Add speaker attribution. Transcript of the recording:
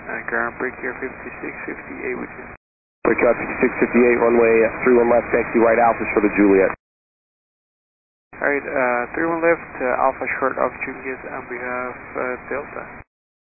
Speaker 1: Ground break here 5658 with you.
Speaker 2: Break out 5658, runway 31 left, taxi right Alpha short of Juliet.
Speaker 1: Alright, 31 left, Alpha short of Juliet on behalf Delta.